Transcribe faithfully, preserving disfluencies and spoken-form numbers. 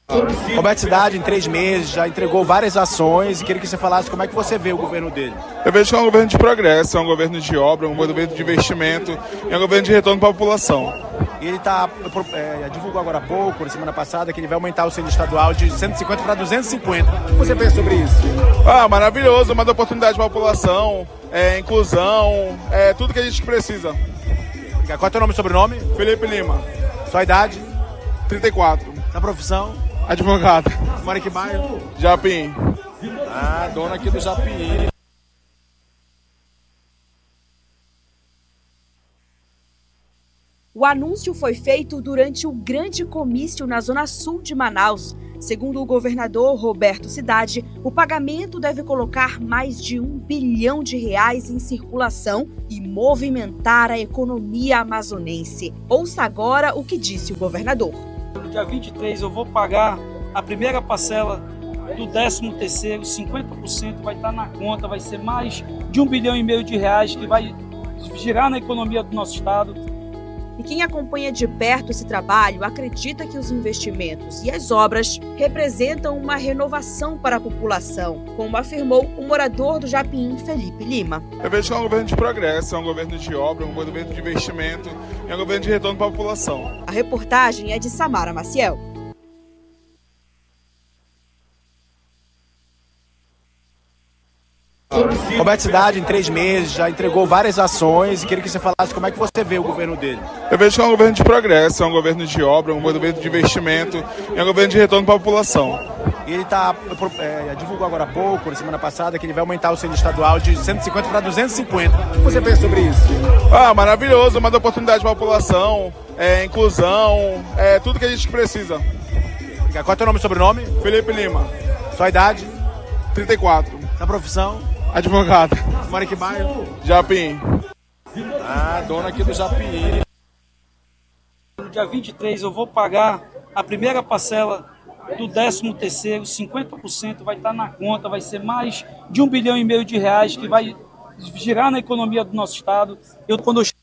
Roberto Cidade, em três meses, já entregou várias ações e queria que você falasse como é que você vê o governo dele. Eu vejo que é um governo de progresso, é um governo de obra, um governo de investimento, é um governo de retorno para a população. E ele tá, é, divulgou agora há pouco, na semana passada, que ele vai aumentar o censo estadual de cento e cinquenta para duzentos e cinquenta. O que você pensa sobre isso? Ah, maravilhoso, uma oportunidade para a população, é, inclusão, é tudo que a gente precisa. Qual é o teu nome e sobrenome? Felipe Lima. Sua idade? trinta e quatro. Da profissão? Advogado. Mora em que bairro? Japim. Ah, dona aqui do Japim. O anúncio foi feito durante o grande comício na zona sul de Manaus. Segundo o governador Roberto Cidade, o pagamento deve colocar mais de um bilhão de reais em circulação e movimentar a economia amazonense. Ouça agora o que disse o governador. No dia vinte e três eu vou pagar a primeira parcela do décimo terceiro, cinquenta por cento vai estar na conta, vai ser mais de um bilhão e meio de reais que vai girar na economia do nosso estado. E quem acompanha de perto esse trabalho acredita que os investimentos e as obras representam uma renovação para a população, como afirmou o morador do Japim, Felipe Lima. Eu vejo que é um governo de progresso, é um governo de obra, um governo de investimento, é um governo de retorno para a população. A reportagem é de Samara Maciel. Roberto Cidade, em três meses, já entregou várias ações e queria que você falasse como é que você vê o governo dele. Eu vejo que é um governo de progresso, é um governo de obra, um governo de investimento, é um governo de retorno para a população. E ele tá, é, divulgou agora há pouco, na semana passada, que ele vai aumentar o censo estadual de cento e cinquenta para duzentos e cinquenta. O que você pensa sobre isso? Ah, maravilhoso, uma oportunidade para a população, é, inclusão, é tudo que a gente precisa. Qual é o teu nome e sobrenome? Felipe Lima. Sua idade? trinta e quatro. Da profissão? Advogado. Mora em que bairro? Japim. Ah, dona aqui do Japim. No dia vinte e três eu vou pagar a primeira parcela do décimo terceiro, cinquenta por cento vai estar na conta, vai ser mais de um bilhão e meio de reais que vai girar na economia do nosso estado. Eu, quando eu